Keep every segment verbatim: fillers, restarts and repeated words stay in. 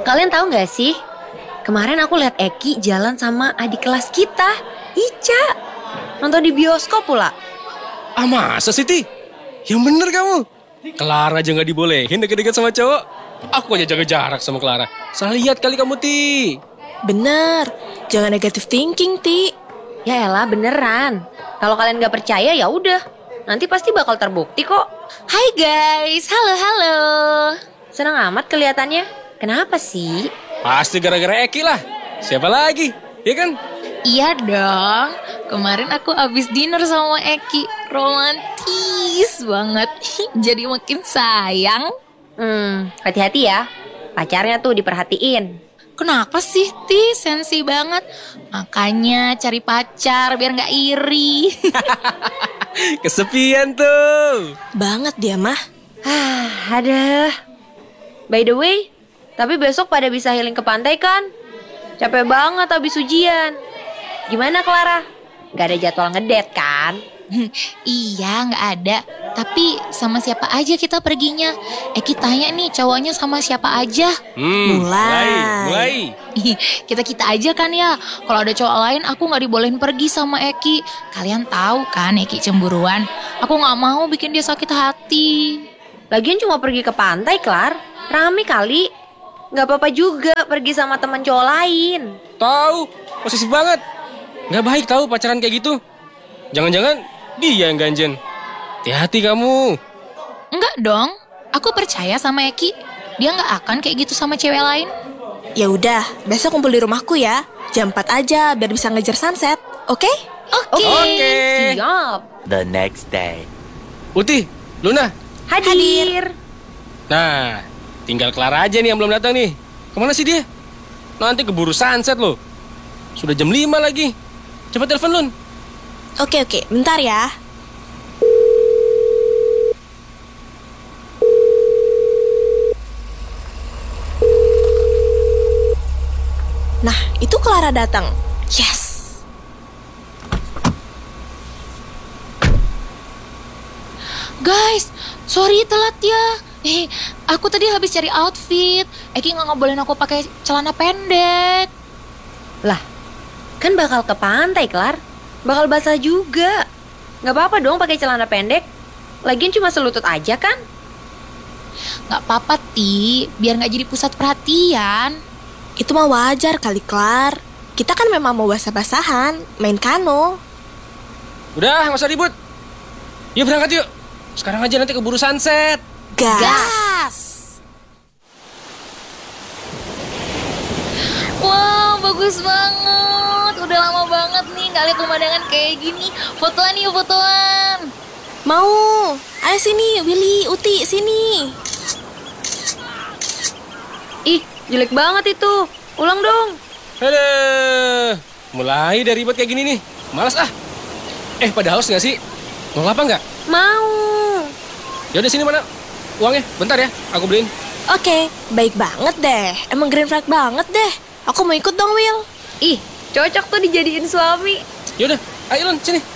Kalian tahu nggak sih? Kemarin aku lihat Eki jalan sama adik kelas kita, Ica. Nonton di bioskop pula. Ah masa sih Ti? Yang bener kamu. Clara aja gak dibolehin deket-deket sama cowok. Aku aja jaga jarak sama Clara. Salah lihat kali kamu Ti. Bener, jangan negative thinking, Ti. Ya elah beneran. Kalau kalian nggak percaya ya udah. Nanti pasti bakal terbukti kok. Hai guys, halo halo. Senang amat kelihatannya. Kenapa sih? Pasti gara-gara Eki lah. Siapa lagi? Ya kan? Iya dong, kemarin aku abis dinner sama Eki. Romantis banget. Jadi makin sayang. Hmm, hati-hati ya. Pacarnya tuh diperhatiin. Kenapa sih Ti, sensi banget. Makanya cari pacar biar gak iri. Kesepian tuh. Banget dia mah. Ah, ada. By the way, tapi besok pada bisa healing ke pantai kan? Capek banget habis ujian. Gimana Clara? Gak ada jadwal ngedate kan? Iya gak ada. Tapi sama siapa aja kita perginya? Eki tanya nih cowoknya sama siapa aja. Hmm, Mulai. mulai. Kita-kita aja kan ya. Kalau ada cowok lain aku gak dibolehin pergi sama Eki. Kalian tahu kan Eki cemburuan. Aku gak mau bikin dia sakit hati. Lagian cuma pergi ke pantai, Clar. Rame kali. Gak apa-apa juga pergi sama teman cowok lain. Tahu, posisi banget. Gak baik tahu pacaran kayak gitu. Jangan-jangan dia yang ganjen. Hati-hati kamu. Enggak dong. Aku percaya sama Eki. Dia gak akan kayak gitu sama cewek lain. Ya udah, besok kumpul di rumahku ya. Jam empat aja biar bisa ngejar sunset. Oke? Oke. Oke. Siap. The next day. Uti, Luna. Hadir. Nah, tinggal Clara aja nih yang belum datang nih. Kemana sih dia? Nanti keburu sunset loh. Sudah jam lima lagi. Coba telepon Lun. Oke, oke. Bentar ya. Nah, itu Clara datang. Yes. Guys, sorry telat ya. Eh, aku tadi habis cari outfit. Eki gak ngebolehin aku pakai celana pendek. Lah, kan bakal ke pantai, Clar. Bakal basah juga. Gak apa-apa dong pakai celana pendek. Lagian cuma selutut aja kan? Gak apa-apa Ti, biar gak jadi pusat perhatian. Itu mah wajar kali, Clar. Kita kan memang mau basah-basahan, main kano. Udah, gak usah ribut. Yuk berangkat yuk. Sekarang aja nanti keburu sunset. Gas. Gas. Wow, bagus banget. Udah lama banget nih gak lihat pemandangan kayak gini. Fotoan yuk, fotoan. Mau. Ayo sini, Willy, Uti, sini. Ih, jelek banget itu. Ulang dong. Aduh, mulai dari ribet kayak gini nih. Malas ah. Eh, pada haus gak sih? Mau apa nggak? Mau. Yaudah sini mana? Uangnya, bentar ya, aku beliin. Oke, baik banget deh. Emang green flag banget deh. Aku mau ikut dong, Will. Ih, cocok tuh dijadiin suami. Yaudah, ayo Lun, sini.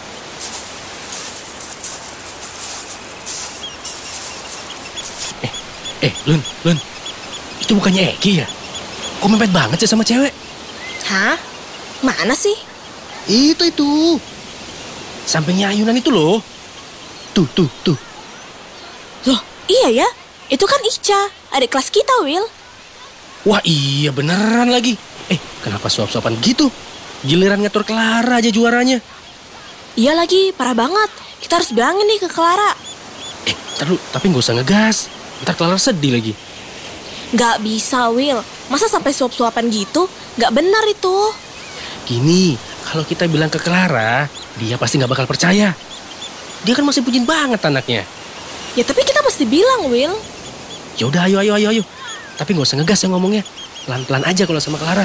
Eh, eh, Lun, Lun. Itu bukannya Eki ya? Kok mepet banget sih sama cewek? Hah? Mana sih? Itu, itu. Sampingnya ayunan itu loh. Tuh, tuh, tuh. Loh, iya ya. Itu kan Ica, adik kelas kita, Will. Wah iya beneran lagi. Eh, kenapa suap-suapan gitu? Giliran ngatur Clara aja juaranya. Iya lagi, parah banget. Kita harus bilangin nih ke Clara. Eh, ntar lu, tapi gak usah ngegas. Ntar Clara sedih lagi. Gak bisa, Will. Masa sampai suap-suapan gitu? Gak benar itu. Gini, kalau kita bilang ke Clara, dia pasti gak bakal percaya. Dia kan masih bucin banget anaknya. Ya tapi kita mesti bilang, Will. Ya udah, ayo, ayo, ayo, ayo. Tapi gak usah ngegas ya ngomongnya. Pelan-pelan aja kalau sama Clara.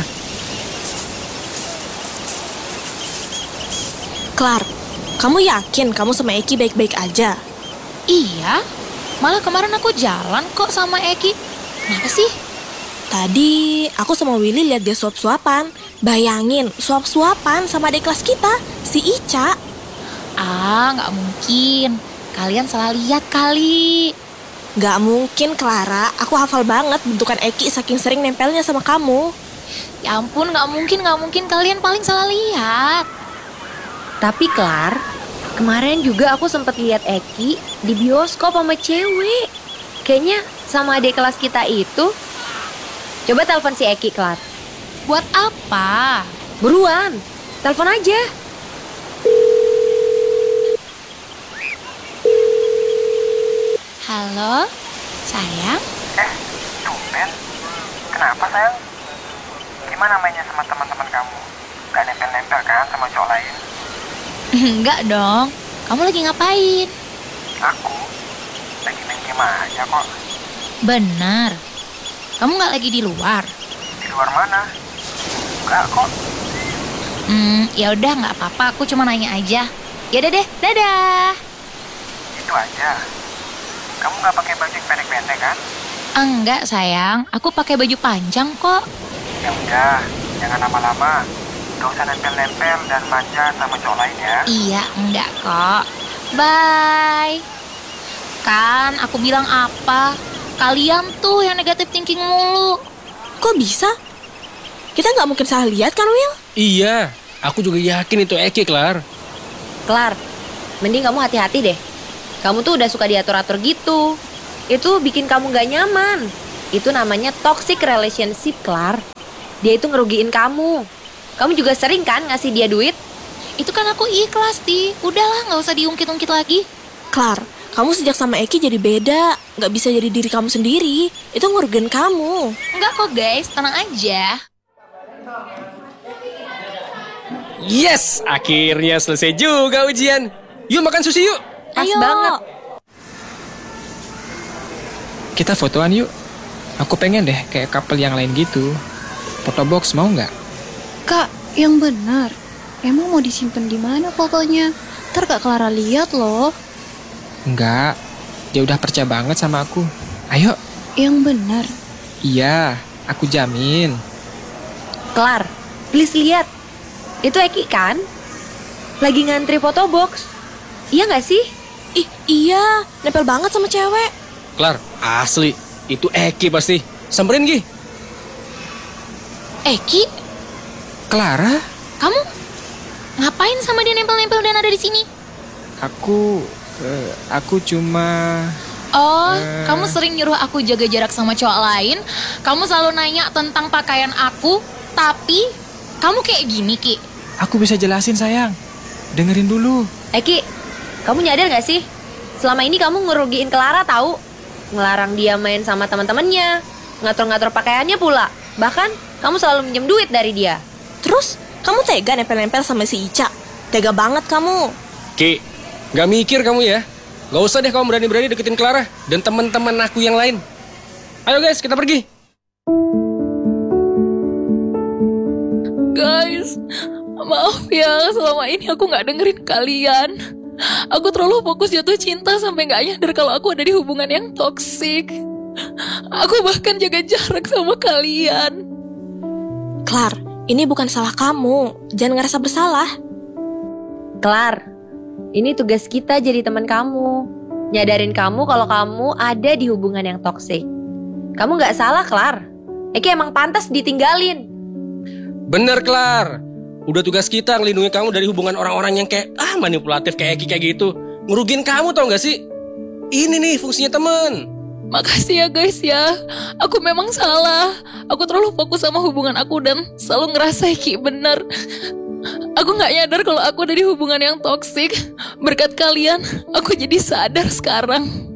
Clar, kamu yakin kamu sama Eki baik-baik aja? Iya, malah kemarin aku jalan kok sama Eki. Kenapa sih? Tadi aku sama Willy lihat dia suap-suapan. Bayangin, suap-suapan sama adik kelas kita, si Ica. Ah, nggak mungkin. Kalian salah lihat kali. Gak mungkin Clara, aku hafal banget bentukan Eki saking sering nempelnya sama kamu. Ya ampun, gak mungkin, gak mungkin. Kalian paling salah lihat. Tapi Klar, kemarin juga aku sempet lihat Eki di bioskop sama cewek. Kayaknya sama adik kelas kita itu. Coba telepon si Eki, Klar. Buat apa? Buruan, telepon aja. Halo, sayang? Eh, tumben. Kenapa sayang? Gimana mainnya sama teman-teman kamu? Gak nempel-nempel kan sama cowok lain? Enggak dong. Kamu lagi ngapain? Aku lagi main game aja kok. Benar. Kamu nggak lagi di luar? Di luar mana? Enggak kok. Hmm, ya udah nggak apa-apa. Aku cuma nanya aja. Ya udah deh, dadah. Itu aja. Kamu gak pakai baju pendek-pendek kan? Enggak sayang, aku pakai baju panjang kok. Ya udah, jangan lama-lama. Gak usah nempel-nempel dan manja sama cowok lain ya. Iya, enggak kok. Bye. Kan aku bilang apa? Kalian tuh yang negatif thinking mulu. Kok bisa? Kita nggak mungkin salah lihat kan, Will? Iya, aku juga yakin itu Eki, Klar. Klar, mending kamu hati-hati deh. Kamu tuh udah suka diatur-atur gitu. Itu bikin kamu gak nyaman. Itu namanya toxic relationship, Klar. Dia itu ngerugiin kamu. Kamu juga sering kan ngasih dia duit? Itu kan aku ikhlas, Ti. Udahlah, nggak usah diungkit-ungkit lagi. Klar, kamu sejak sama Eki jadi beda. Nggak bisa jadi diri kamu sendiri. Itu ngerugiin kamu. Enggak kok guys, tenang aja. Yes, akhirnya selesai juga ujian. Yuk makan sushi yuk. Pas Ayo. banget. Kita fotoan yuk. Aku pengen deh kayak couple yang lain gitu. Foto box mau nggak? Kak, yang benar. Emang mau disimpan di mana fotonya? Ntar Kak Clara lihat loh. Enggak. Dia udah percaya banget sama aku. Ayo. Yang benar. Iya, aku jamin. Klar, please lihat. Itu Eki kan? Lagi ngantri foto box. Iya gak sih? Ih, iya. Nempel banget sama cewek. Klar, asli. Itu Eki pasti. Samperin Gi. Eki, Clara, kamu ngapain sama dia nempel-nempel dan ada di sini? aku... eh, aku cuma... Oh, Eh. kamu sering nyuruh aku jaga jarak sama cowok lain. Kamu selalu nanya tentang pakaian aku, tapi kamu kayak gini, Ki. Aku bisa jelasin sayang. Dengerin dulu. Eki, kamu nyadar gak sih? Selama ini kamu ngerugiin Clara tahu? Ngelarang dia main sama teman-temannya, ngatur-ngatur pakaiannya pula. Bahkan kamu selalu minjem duit dari dia. Terus, kamu tega nempel-nempel sama si Ica. Tega banget kamu. Ki, gak mikir kamu ya. Gak usah deh kamu berani-berani deketin Clara dan teman-teman aku yang lain. Ayo guys, kita pergi. Guys, maaf ya selama ini aku gak dengerin kalian. Aku terlalu fokus jatuh cinta sampai gak nyadar kalau aku ada di hubungan yang toksik. Aku bahkan jaga jarak sama kalian. Klar, ini bukan salah kamu. Jangan ngerasa bersalah. Klar, ini tugas kita jadi teman kamu. Nyadarin kamu kalau kamu ada di hubungan yang toksik. Kamu gak salah, Klar. Eki emang pantas ditinggalin. Bener, Klar. Udah tugas kita ngelindungi kamu dari hubungan orang-orang yang kayak ah manipulatif kayak Eki kayak gitu. Ngerugin kamu tau gak sih? Ini nih fungsinya temen. Makasih ya guys ya. Aku memang salah. Aku terlalu fokus sama hubungan aku dan selalu ngerasa Ki bener. Aku gak nyadar kalau aku ada di hubungan yang toksik. Berkat kalian, aku jadi sadar sekarang.